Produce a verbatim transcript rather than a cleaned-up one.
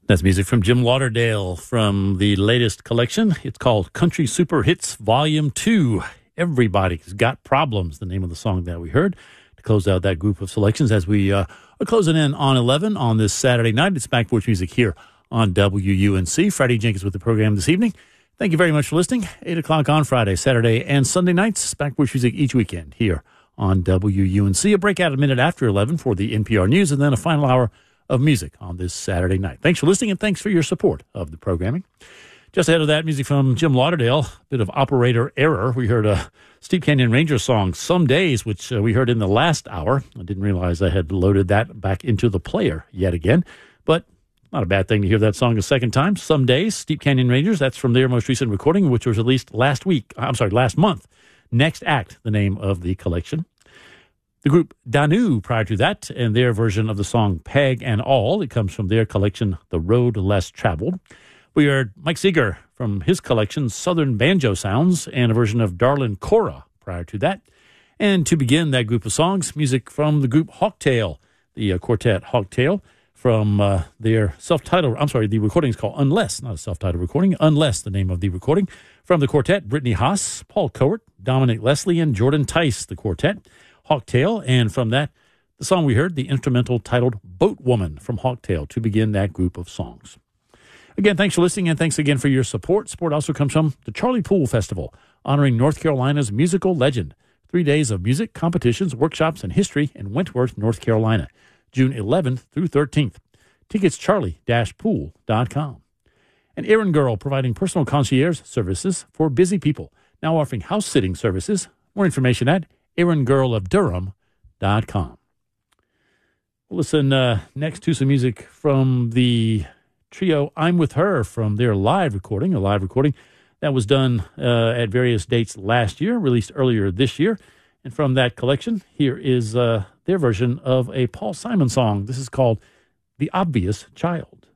That's music from Jim Lauderdale from the latest collection. It's called Country Super Hits Volume two. Everybody's Got Problems, the name of the song that we heard to close out that group of selections as we uh, are closing in on eleven on this Saturday night. It's Back Porch Music here on W U N C. Freddie Jenkins with the program this evening. Thank you very much for listening. eight o'clock on Friday, Saturday, and Sunday nights. Back Porch Music each weekend here on W U N C. A breakout a minute after eleven for the N P R News, and then a final hour of music on this Saturday night. Thanks for listening, and thanks for your support of the programming. Just ahead of that, music from Jim Lauderdale, a bit of operator error. We heard a Steep Canyon Ranger song, Some Days, which uh, we heard in the last hour. I didn't realize I had loaded that back into the player yet again, but not a bad thing to hear that song a second time. Some Days, Steep Canyon Rangers, that's from their most recent recording, which was released last week, I'm sorry, last month. Next Act, the name of the collection. The group Danu prior to that, and their version of the song Peg and All. It comes from their collection, The Road Less Traveled. We heard Mike Seeger from his collection, Southern Banjo Sounds, and a version of Darlin' Cora prior to that. And to begin that group of songs, music from the group Hawktail, the uh, quartet Hawktail, from uh, their self-titled, I'm sorry, the recording is called Unless, not a self-titled recording, Unless, the name of the recording. From the quartet, Brittany Haas, Paul Cowart, Dominic Leslie, and Jordan Tice, the quartet. Hawktail, and from that, the song we heard, the instrumental titled Boat Woman from Hawktail, to begin that group of songs. Again, thanks for listening, and thanks again for your support. Support also comes from the Charlie Poole Festival, honoring North Carolina's musical legend. Three days of music, competitions, workshops, and history in Wentworth, North Carolina, June eleventh through thirteenth. Tickets, charlie dash pool dot com. And Erin Girl, providing personal concierge services for busy people, now offering house-sitting services. More information at erin girl of durham dot com. We'll listen uh, next to some music from the trio I'm With Her from their live recording, a live recording that was done uh, at various dates last year, released earlier this year. And from that collection, here is uh, their version of a Paul Simon song. This is called The Obvious Child.